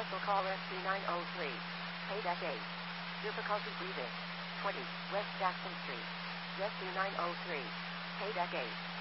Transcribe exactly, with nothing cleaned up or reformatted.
Special call S C nine oh three. Paydeck eight. Difficulty breathing. twenty. West Jackson Street. S C nine oh three. Paydeck eight.